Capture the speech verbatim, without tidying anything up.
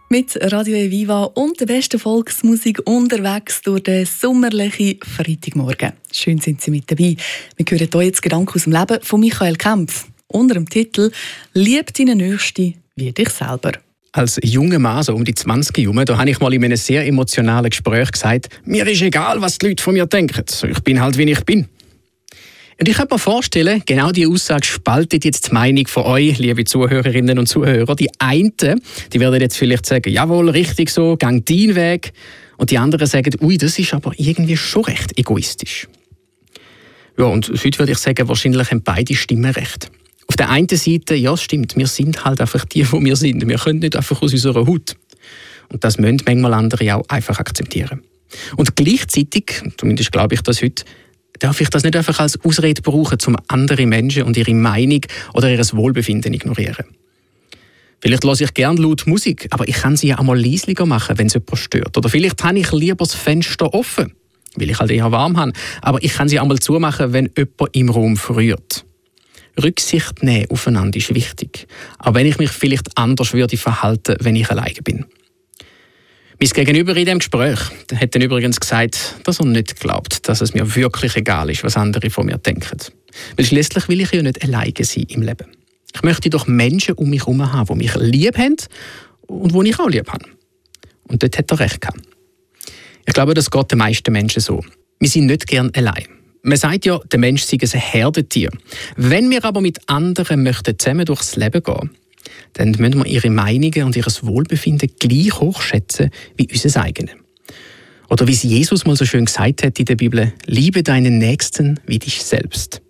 Mit Radio Viva und der besten Volksmusik unterwegs durch den sommerlichen Freitagmorgen. Schön sind Sie mit dabei. Wir hören hier jetzt Gedanken aus dem Leben von Michael Kempf. Unter dem Titel «Lieb deinen Nächsten wie dich selber». Als junger Mann, so um die zwanzig herum, da habe ich mal in einem sehr emotionalen Gespräch gesagt, mir ist egal, was die Leute von mir denken. Ich bin halt, wie ich bin. Und ich kann mir vorstellen, genau diese Aussage spaltet jetzt die Meinung von euch, liebe Zuhörerinnen und Zuhörer. Die einen, die werden jetzt vielleicht sagen, jawohl, richtig so, gang deinen Weg. Und die anderen sagen, ui, das ist aber irgendwie schon recht egoistisch. Ja, und heute würde ich sagen, wahrscheinlich haben beide Stimmen recht. Auf der einen Seite, ja, es stimmt, wir sind halt einfach die, die wir sind. Wir können nicht einfach aus unserer Haut. Und das müssen manchmal andere auch einfach akzeptieren. Und gleichzeitig, zumindest glaube ich das heute, darf ich das nicht einfach als Ausrede brauchen, um andere Menschen und ihre Meinung oder ihr Wohlbefinden zu ignorieren. Vielleicht höre ich gerne laut Musik, aber ich kann sie ja auch mal leislicher machen, wenn es jemand stört. Oder vielleicht habe ich lieber das Fenster offen, weil ich halt eher warm habe. Aber ich kann sie auch mal zumachen, wenn jemand im Raum friert. Rücksicht nehmen aufeinander ist wichtig. Auch wenn ich mich vielleicht anders würde verhalten, wenn ich alleine bin. Mein Gegenüber in diesem Gespräch hat dann übrigens gesagt, dass er nicht glaubt, dass es mir wirklich egal ist, was andere von mir denken. Weil schliesslich will ich ja nicht alleine sein im Leben. Ich möchte doch Menschen um mich herum haben, die mich lieb haben und die ich auch lieb habe. Und dort hat er recht gehabt. Ich glaube, das geht den meisten Menschen so. Wir sind nicht gern allein. Man sagt ja, der Mensch sei ein Herdentier. Wenn wir aber mit anderen möchten zusammen durchs Leben gehen, dann müssen wir ihre Meinungen und ihr Wohlbefinden gleich hochschätzen wie unser eigenes. Oder wie es Jesus mal so schön gesagt hat in der Bibel, liebe deinen Nächsten wie dich selbst.